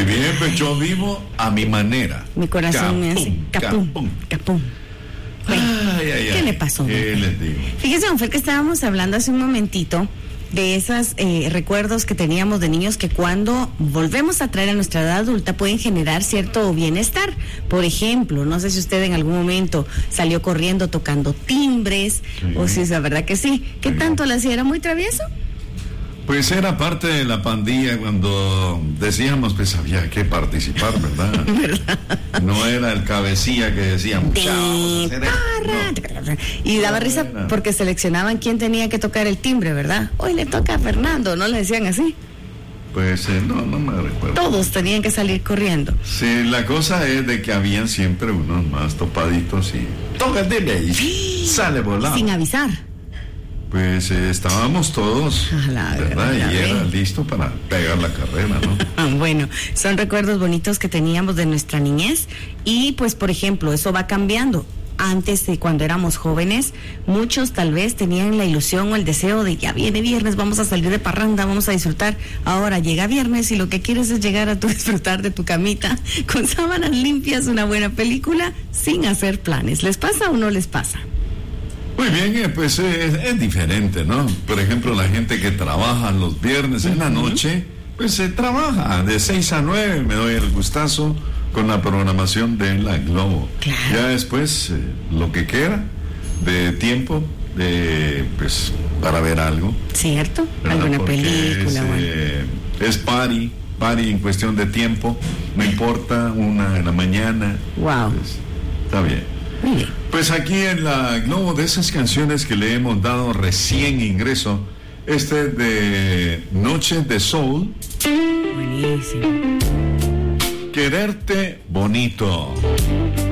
bien, pues yo vivo a mi manera. Mi corazón me hace capum, capum. Bueno, ¿qué le pasó? ¿Qué les digo? Fíjese, don Fer, que estábamos hablando hace un momentito de esos recuerdos que teníamos de niños que cuando volvemos a traer a nuestra edad adulta pueden generar cierto bienestar. Por ejemplo, no sé si usted en algún momento salió corriendo tocando timbres, o si es la verdad que sí. ¿Qué tanto le hacía? ¿Era muy travieso? Pues era parte de la pandilla cuando decíamos, pues había que participar, ¿verdad? ¿Verdad? No era el cabecilla que decía, vamos a hacer esto. No. Y daba risa porque seleccionaban quién tenía que tocar el timbre, ¿verdad? Hoy le toca a Fernando, ¿no le decían así? Pues no me recuerdo. Todos tenían que salir corriendo. Sí, la cosa es de que habían siempre unos más topaditos y toca el timbre y sale volando. Sin avisar. Pues estábamos todos, ¿verdad? Y era listo para pegar la carrera, ¿no? Bueno, son recuerdos bonitos que teníamos de nuestra niñez y pues, por ejemplo, eso va cambiando. Antes de cuando éramos jóvenes, muchos tal vez tenían la ilusión o el deseo de ya viene viernes, vamos a salir de parranda, vamos a disfrutar. Ahora llega viernes y lo que quieres es llegar a disfrutar de tu camita con sábanas limpias, una buena película, sin hacer planes. ¿Les pasa o no les pasa? Muy bien, pues es diferente, ¿no? Por ejemplo, la gente que trabaja los viernes en la noche, pues se trabaja de 6 a 9, me doy el gustazo con la programación de la Globo. Claro. Ya después, lo que queda de tiempo, pues para ver algo. ¿Cierto? ¿Verdad? Alguna porque película. es party en cuestión de tiempo, no importa, 1 de la mañana. Wow. Pues, está bien. Muy bien. Pues aquí en la Globo, de esas canciones que le hemos dado recién ingreso, de Noche de Soul. Buenísimo. Quererte bonito.